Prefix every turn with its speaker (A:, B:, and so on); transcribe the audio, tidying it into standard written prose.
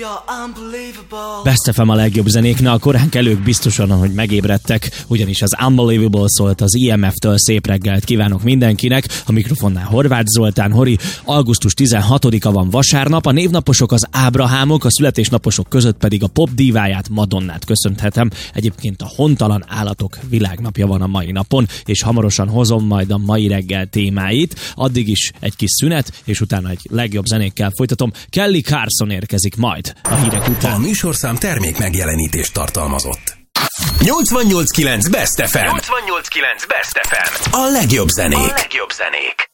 A: Best FM a legjobb zenék, a korán kelők biztosan, hogy megébredtek, ugyanis az Unbelievable szólt az IMF-től. Szép reggelt kívánok mindenkinek, a mikrofonnál Horváth Zoltán. Hori, augusztus 16-a van vasárnap, a névnaposok az Ábrahámok, a születésnaposok között pedig a pop díváját, Madonnát köszönhetem. Egyébként a hontalan állatok világnapja van a mai napon, és hamarosan hozom majd a mai reggel témáit. Addig is egy kis szünet, és utána egy legjobb zenékkel folytatom. Kelly Clarkson érkezik majd a hírek után.
B: A műsorszám termék megjelenítést tartalmazott. 88.9 Best FM. 88.9 Best FM. A legjobb zenék.